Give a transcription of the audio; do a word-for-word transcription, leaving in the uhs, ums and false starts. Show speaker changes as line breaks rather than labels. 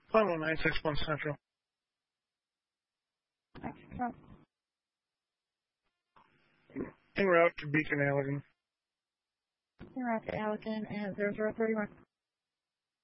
five one nine six one Central. En route to Beacon Allergan.
En route to Allergan at zero zero three one.